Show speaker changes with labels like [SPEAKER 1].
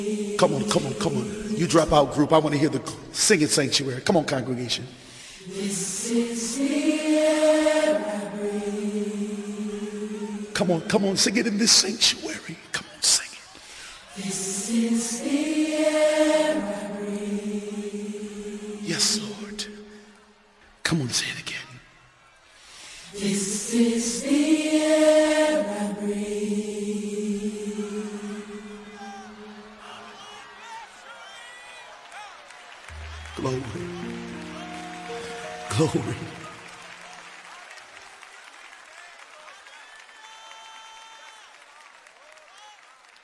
[SPEAKER 1] Come on, come on, come on. You drop out group. I want to hear the singing sanctuary. Come on, congregation.
[SPEAKER 2] This is the air I breathe.
[SPEAKER 1] Come on, sing it in this sanctuary. Come on, sing it.
[SPEAKER 2] This is the air I breathe.
[SPEAKER 1] Yes, Lord. Come on, say it again.
[SPEAKER 2] This is the air I breathe.
[SPEAKER 1] Glory. Glory.